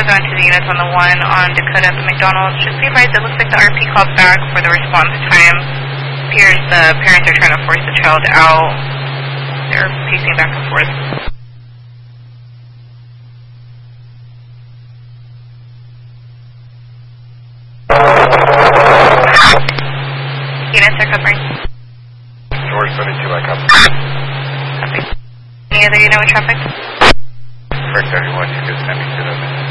10-4 going to the units on the 1 on Dakota at the McDonald's. Just be advised, it looks like the RP called back for the response time. Appears the parents are trying to force the child out. They're pacing back and forth. Units are covering. George 72, I copy. Copy. Any other unit with traffic? Correct, everyone. You can send me to them.